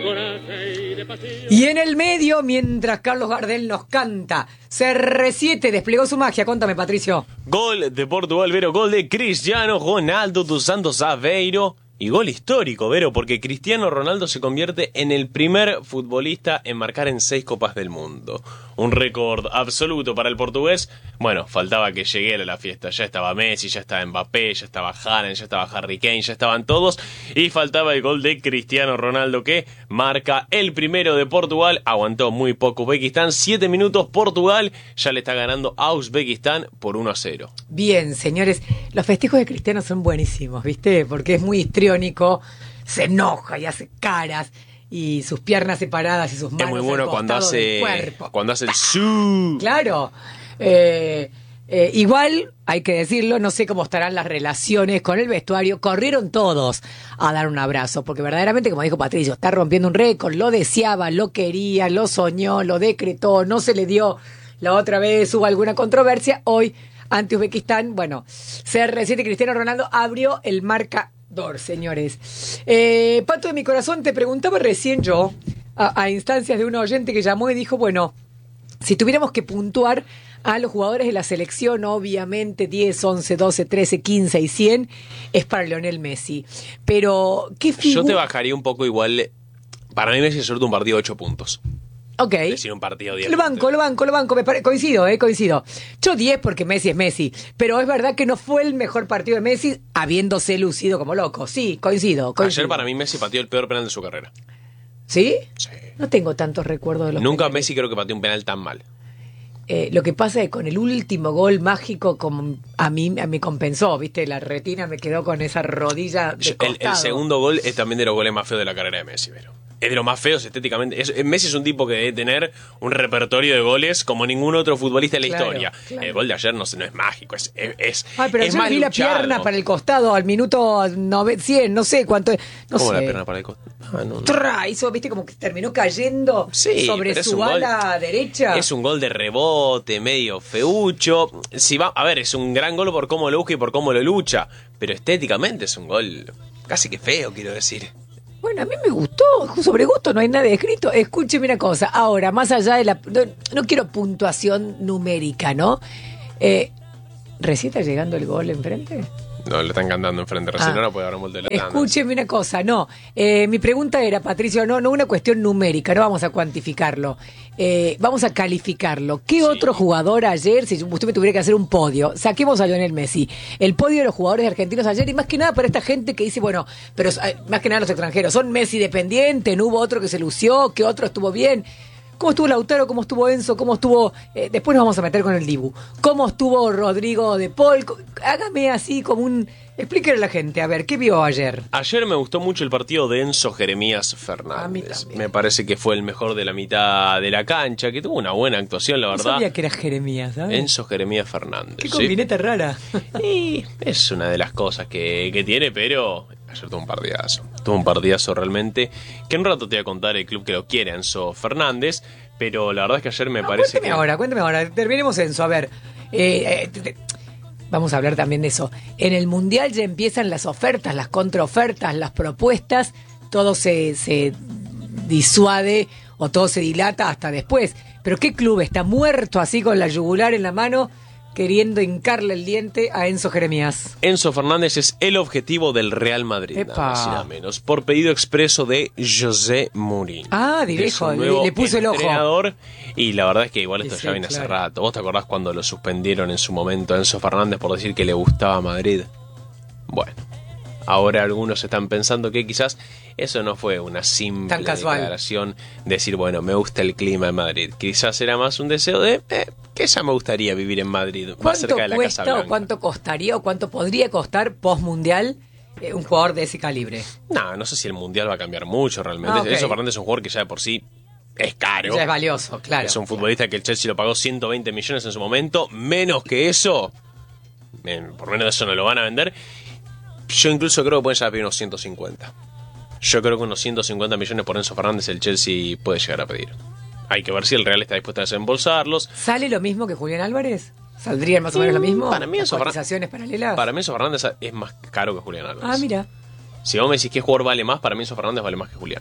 Y en el medio, mientras Carlos Gardel nos canta, CR7 desplegó su magia. Contame, Patricio. Gol de Portugal, Vero, gol de Cristiano Ronaldo dos Santos Aveiro. Y gol histórico, Vero, porque Cristiano Ronaldo se convierte en el primer futbolista en marcar en 6 Copas del Mundo. Un récord absoluto para el portugués. Bueno, faltaba que llegue a la fiesta. Ya estaba Messi, ya estaba Mbappé, ya estaba Haaland, ya estaba Harry Kane, ya estaban todos. Y faltaba el gol de Cristiano Ronaldo que marca el primero de Portugal. Aguantó muy poco Uzbekistán. 7 minutos, Portugal ya le está ganando a Uzbekistán por 1-0. Bien, señores, los festejos de Cristiano son buenísimos, ¿viste? Porque es muy histriónico, se enoja y hace caras y sus piernas separadas y sus manos es muy bueno al cuando costado del cuerpo. hace el su. Claro. Igual, hay que decirlo, no sé cómo estarán las relaciones con el vestuario. Corrieron todos a dar un abrazo, porque verdaderamente, como dijo Patricio, está rompiendo un récord, lo deseaba, lo quería, lo soñó, lo decretó, no se le dio la otra vez, hubo alguna controversia. Hoy, ante Uzbekistán, bueno, CR7 Cristiano Ronaldo abrió el marcador, señores. Pato de mi corazón, te preguntaba recién yo, a instancias de un oyente que llamó y dijo, bueno, si tuviéramos que puntuar a los jugadores de la selección, obviamente 10, 11, 12, 13, 15 y 100 es para Lionel Messi. Pero, ¿qué figura? Yo te bajaría un poco igual. Para mí Messi suelta un partido de 8 puntos. Ok. Es decir, un partido 10. Lo banco. Coincido. Yo 10 porque Messi es Messi. Pero es verdad que no fue el mejor partido de Messi habiéndose lucido como loco. Sí, coincido. Ayer para mí Messi pateó el peor penal de su carrera. ¿Sí? Sí. No tengo tantos recuerdos de los Nunca penales. Messi creo que pateó un penal tan mal. Lo que pasa es que con el último gol mágico como a mí me compensó, ¿viste? La retina me quedó con esa rodilla de costado. El segundo gol es también de los goles más feos de la carrera de Messi, pero es de los más feos estéticamente. Messi es un tipo que debe tener un repertorio de goles como ningún otro futbolista en la historia. Claro. El gol de ayer no es mágico, es pero es yo más vi la luchado. pierna para el costado al minuto 100, no sé cuánto. No ¿Cómo sé. la pierna para el costado? No. Hizo, viste, como que terminó cayendo Sí, sobre pero es su un gol. ala derecha. Es un gol de rebote, medio feucho. A ver, es un gran gol por cómo lo busca y por cómo lo lucha. Pero estéticamente es un gol casi que feo, quiero decir. Bueno, a mí me gustó, sobre gusto no hay nada escrito. Escúcheme una cosa, ahora, más allá de la... No quiero puntuación numérica, ¿no? ¿Recién está llegando el gol enfrente? No, le están cantando enfrente recién, ahora puede haber un vuelto de la tanda. Escúcheme una cosa, no. Mi pregunta era, Patricio, no una cuestión numérica, no vamos a cuantificarlo. Vamos a calificarlo. ¿Qué otro jugador ayer, si usted me tuviera que hacer un podio, saquemos a Lionel Messi, el podio de los jugadores argentinos ayer, y más que nada para esta gente que dice, bueno, pero más que nada los extranjeros, son Messi dependientes, no hubo otro que se lució, que otro estuvo bien? ¿Cómo estuvo Lautaro? ¿Cómo estuvo Enzo? ¿Cómo estuvo...? Después nos vamos a meter con el Dibu. ¿Cómo estuvo Rodrigo de Paul? Hágame así como un... Explíquele a la gente, a ver, ¿qué vio ayer? Ayer me gustó mucho el partido de Enzo Jeremías Fernández. A mí también. Me parece que fue el mejor de la mitad de la cancha, que tuvo una buena actuación, la No verdad. sabía que era Jeremías, ¿sabes? Enzo Jeremías Fernández. Qué ¿sí? combineta rara. Y es una de las cosas que tiene, pero ayer tuvo un partidazo. Tuvo un partidazo realmente. Que en un rato te voy a contar el club que lo quiere, Enzo Fernández. Pero la verdad es que ayer me parece Cuénteme ahora. Terminemos Enzo. A ver, vamos a hablar también de eso. En el Mundial ya empiezan las ofertas, las contraofertas, las propuestas. Todo se disuade o todo se dilata hasta después. Pero ¿qué club está muerto así con la yugular en la mano queriendo hincarle el diente a Enzo Jeremías? Enzo Fernández es el objetivo del Real Madrid, nada más y nada menos, por pedido expreso de José Mourinho. Direjo, le puso el ojo. Entrenador, y la verdad es que igual esto Sí, ya viene hace claro. rato. ¿Vos te acordás cuando lo suspendieron en su momento a Enzo Fernández por decir que le gustaba Madrid? Bueno, ahora algunos están pensando que quizás eso no fue una simple Tan casual. declaración, decir, bueno, me gusta el clima de Madrid. Quizás era más un deseo de que ya me gustaría vivir en Madrid, más cerca de la Casa ¿Cuánto cuesta Blanca. o cuánto costaría o cuánto podría costar post-mundial un jugador de ese calibre? No sé si el Mundial va a cambiar mucho realmente. Ok. Enzo Fernández es un jugador que ya de por sí es caro. Ya es valioso, claro. Es un futbolista que el Chelsea lo pagó 120 millones en su momento. Menos que eso, por menos de eso no lo van a vender. Yo incluso creo que pueden llegar a pedir unos 150. Yo creo que unos 150 millones por Enzo Fernández el Chelsea puede llegar a pedir. Hay que ver si el Real está dispuesto a desembolsarlos. ¿Sale lo mismo que Julián Álvarez? ¿Saldrían más o menos lo mismo? Para mí Enzo ¿Cotizaciones paralelas? Para mí Enzo Fernández es más caro que Julián Álvarez. Mira. Si vos me decís qué jugador vale más, para mí Enzo Fernández vale más que Julián.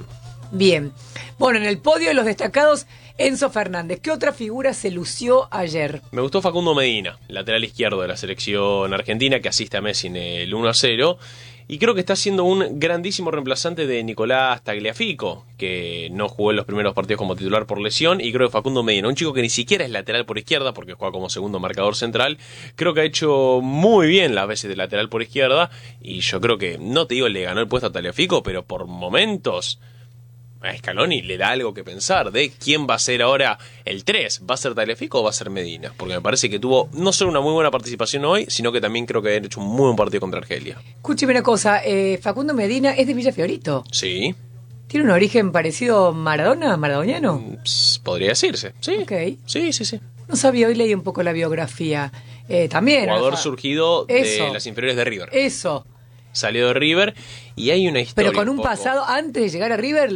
Bien. Bueno, en el podio de los destacados, Enzo Fernández. ¿Qué otra figura se lució ayer? Me gustó Facundo Medina, lateral izquierdo de la selección argentina, que asiste a Messi en el 1-0. Y creo que está siendo un grandísimo reemplazante de Nicolás Tagliafico, que no jugó en los primeros partidos como titular por lesión. Y creo que Facundo Medina, un chico que ni siquiera es lateral por izquierda, porque juega como segundo marcador central, creo que ha hecho muy bien las veces de lateral por izquierda. Y yo creo que, no te digo le ganó el puesto a Tagliafico, pero por momentos a Scaloni le da algo que pensar de quién va a ser ahora el 3. ¿Va a ser Tagliafico o va a ser Medina? Porque me parece que tuvo no solo una muy buena participación hoy, sino que también creo que ha hecho un muy buen partido contra Argelia. Escúcheme una cosa, Facundo Medina es de Villa Fiorito. Sí. ¿Tiene un origen parecido a maradoniano? Podría decirse, sí. Ok. Sí. No sabía, hoy leí un poco la biografía. También. Jugador surgido de Eso. las inferiores de River. Eso. Salió de River y hay una historia. Pero con un pasado, antes de llegar a River,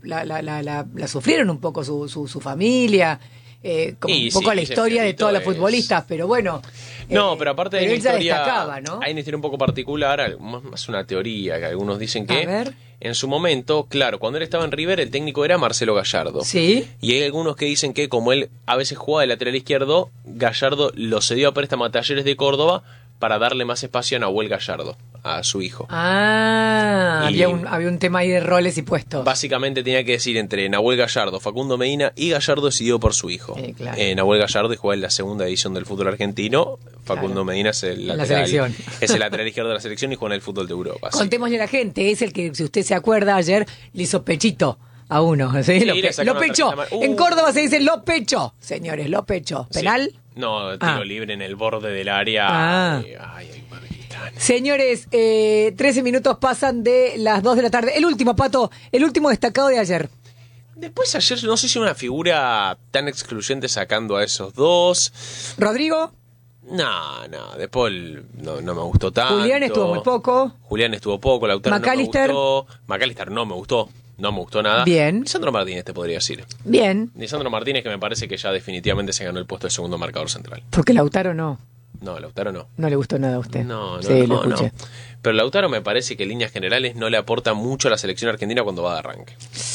la sufrieron un poco su familia, como Y un poco sí, la historia de todas las es... futbolistas, pero bueno. No, pero aparte pero hay él una ya historia, destacaba, ¿no? hay una historia un poco particular, más una teoría, que algunos dicen A que ver. en su momento, claro, cuando él estaba en River, el técnico era Marcelo Gallardo. Sí. Y hay algunos que dicen que como él a veces jugaba de lateral izquierdo, Gallardo lo cedió a préstamo a Talleres de Córdoba para darle más espacio a Nahuel Gallardo, a su hijo. Ah, Y había un tema ahí de roles y puestos. básicamente tenía que decir entre Nahuel Gallardo, Facundo Medina, y Gallardo decidió por su hijo. Claro. Nahuel Gallardo juega en la segunda edición del fútbol argentino. Facundo Medina es el la lateral, selección. es el lateral izquierdo de la selección y juega en el fútbol de Europa. Sí. Contémosle a la gente, es el que, si usted se acuerda, ayer le hizo pechito a uno. ¿Sí? Sí, Lo le sacaron pechó. una tarjeta En Córdoba se dice lo pecho. Señores, lo pecho. Sí. ¿Penal? No, tiro libre en el borde del área. Ah. Ay, Marquitán. Señores, 13 minutos pasan de las 2 de la tarde. El último, Pato, el último destacado de ayer. Después ayer no sé si una figura tan excluyente sacando a esos dos. Rodrigo, No, después no me gustó tanto. Julián estuvo muy poco. Julián estuvo poco, Lautaro McAllister. no me gustó. McAllister no me gustó. No me gustó nada. Bien. Lisandro Martínez te podría decir. Bien, Lisandro Martínez, que me parece que ya definitivamente se ganó el puesto de segundo marcador central. porque Lautaro no. No, Lautaro no. No le gustó nada a usted. No. Sí, lo escuché. Pero Lautaro me parece que en líneas generales no le aporta mucho a la selección argentina cuando va de arranque.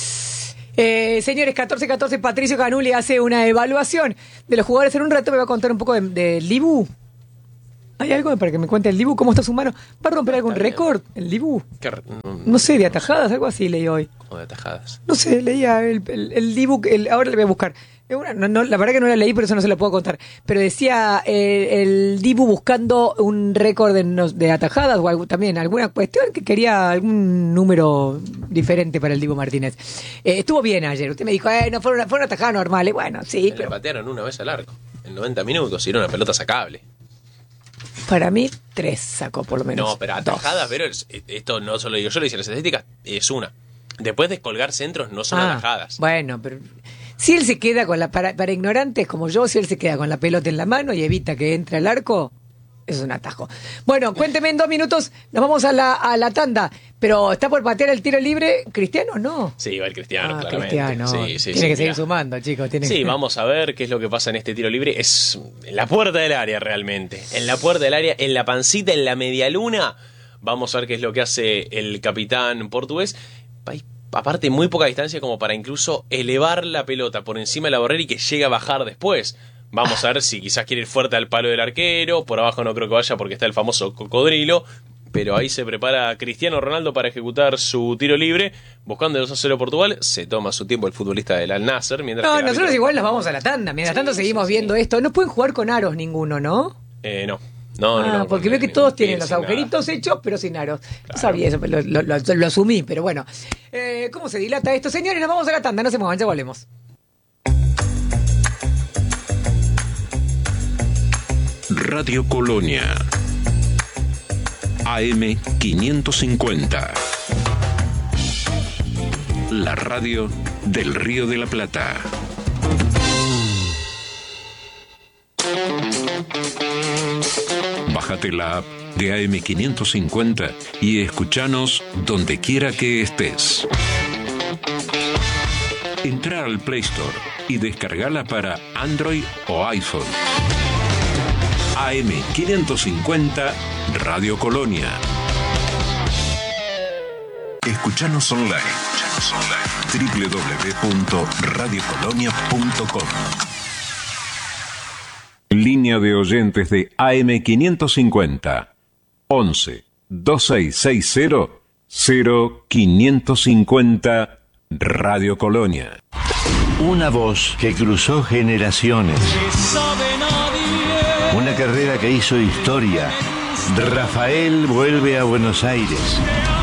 Señores, 14-14, Patricio Canuli hace una evaluación de los jugadores. En un rato me va a contar un poco del Dibu. ¿Hay algo para que me cuente el Dibu? ¿Cómo está su mano? ¿Va a romper algún récord el Dibu? No sé, de atajadas, algo así leí hoy. Como de atajadas. No sé, leía el Dibu, ahora le voy a buscar. La verdad que no la leí, por eso no se la puedo contar. Pero decía el Dibu buscando un récord de atajadas o algo, también alguna cuestión que quería algún número diferente para el Dibu Martínez. Estuvo bien ayer. Usted me dijo, no fueron atajadas normales. Bueno, sí. Le patearon una vez al arco. En 90 minutos. Y era una pelota sacable. Para mí, 3 sacó por lo menos. No, pero atajadas, pero esto no solo digo yo, lo hice las estadísticas, es una. Después de colgar centros no son atajadas. Bueno, pero si él se queda con para ignorantes como yo, si él se queda con la pelota en la mano y evita que entre al arco, eso es un atajo. Bueno, cuénteme en 2 minutos, nos vamos a la tanda. Pero ¿está por patear el tiro libre Cristiano o no? Sí, va el Cristiano, claramente. Cristiano. Sí, tiene que seguir mirá. sumando, chicos. Vamos a ver qué es lo que pasa en este tiro libre. Es en la puerta del área realmente. En la puerta del área, en la pancita, en la medialuna. Vamos a ver qué es lo que hace el capitán portugués. Hay, aparte, muy poca distancia como para incluso elevar la pelota por encima de la barrera y que llegue a bajar después. Vamos a ver si quizás quiere ir fuerte al palo del arquero. Por abajo no creo que vaya porque está el famoso cocodrilo. Pero ahí se prepara Cristiano Ronaldo para ejecutar su tiro libre. Buscando el 2-0 Portugal. Se toma su tiempo el futbolista del Al Nassr. No, nosotros igual nos vamos a la tanda. Mientras tanto seguimos viendo esto. No pueden jugar con aros ninguno, ¿no? No. Porque veo que todos tienen los agujeritos hechos, pero sin aros. Claro. No sabía eso, lo asumí, pero bueno. ¿Cómo se dilata esto? Señores, nos vamos a la tanda. No se muevan, ya volvemos. Radio Colonia AM 550. La radio del Río de la Plata. Bájate la app de AM 550 y escuchanos donde quiera que estés. Entra al Play Store y descargala para Android o iPhone. AM 550 Radio Colonia. Escuchanos online. www.radiocolonia.com. Línea de oyentes de AM550 11 2660 0550 Radio Colonia. Una voz que cruzó generaciones. Una carrera que hizo historia. Rafael vuelve a Buenos Aires.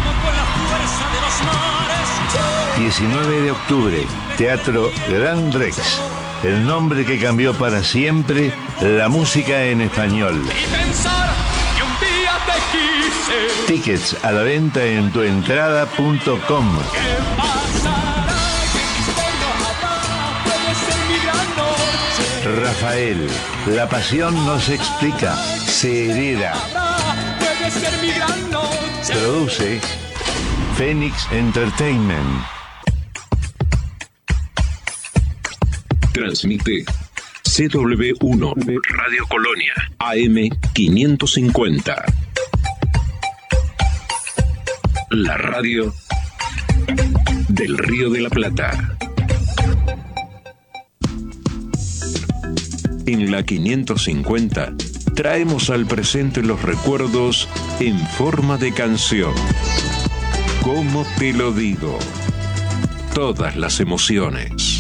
19 de octubre, Teatro Gran Rex. El nombre que cambió para siempre la música en español. Tickets a la venta en tuentrada.com. Rafael, la pasión no se explica, se hereda. Produce Phoenix Entertainment. Transmite CW1 Radio Colonia AM550. La radio del Río de la Plata. En la 550 traemos al presente los recuerdos en forma de canción. ¿Cómo te lo digo? Todas las emociones.